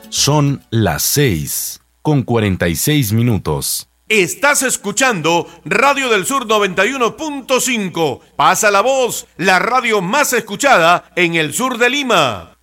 Son las 6:46. Estás escuchando Radio del Sur 91.5. Pasa la voz, la radio más escuchada en el sur de Lima.